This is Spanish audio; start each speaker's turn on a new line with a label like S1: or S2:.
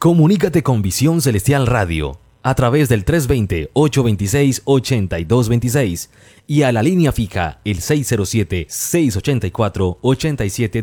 S1: Comunícate con Visión Celestial Radio a través del 320-826-8226 y a la línea fija el 607-684-87